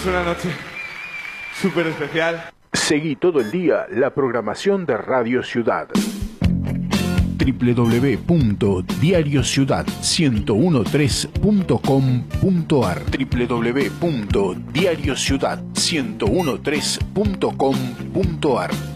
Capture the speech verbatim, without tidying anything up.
Es una noche súper especial. Seguí todo el día la programación de Radio Ciudad. doble u doble u doble u punto diario ciudad uno uno tres punto com punto ar doble u doble u doble u punto diario ciudad uno uno tres punto com punto ar